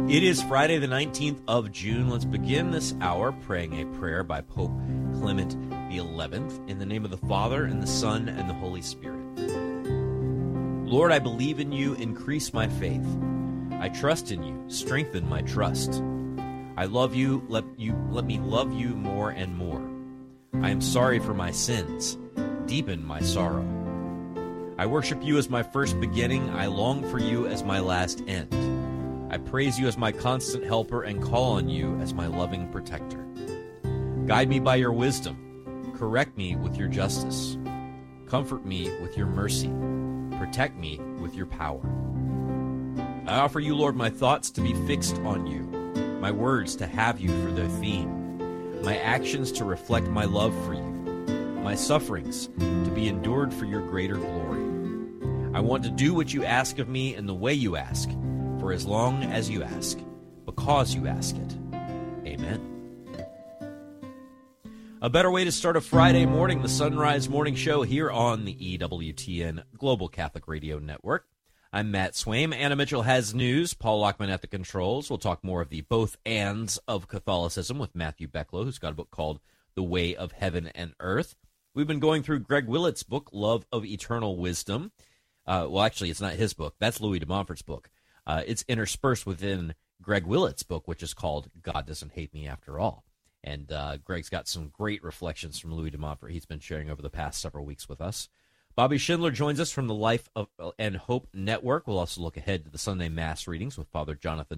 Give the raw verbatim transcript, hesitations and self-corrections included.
It is Friday the nineteenth of June. Let's begin this hour praying a prayer by Pope Clement the eleventh. In the name of the Father, and the Son, and the Holy Spirit. Lord, I believe in you. Increase my faith. I trust in you. Strengthen my trust. I love you. Let you let me love you more and more. I am sorry for my sins. Deepen my sorrow. I worship you as my first beginning. I long for you as my last end. I praise you as my constant helper and call on you as my loving protector. Guide me by your wisdom. Correct me with your justice. Comfort me with your mercy. Protect me with your power. I offer you, Lord, my thoughts to be fixed on you, my words to have you for their theme, my actions to reflect my love for you, my sufferings to be endured for your greater glory. I want to do what you ask of me in the way you ask, for as long as you ask, because you ask it. Amen. A better way to start a Friday morning, the Sunrise Morning Show here on the E W T N Global Catholic Radio Network. I'm Matt Swaim. Anna Mitchell has news. Paul Lockman at the controls. We'll talk more of the both ands of Catholicism with Matthew Becklow, who's got a book called The Way of Heaven and Earth. We've been going through Greg Willett's book, Love of Eternal Wisdom. Uh, well, actually, it's not his book. That's Louis de Montfort's book. Uh, it's interspersed within Greg Willett's book, which is called God Doesn't Hate Me After All. And uh, Greg's got some great reflections from Louis de Montfort he's been sharing over the past several weeks with us. Bobby Schindler joins us from the Life of and Hope Network. We'll also look ahead to the Sunday Mass readings with Father Jonathan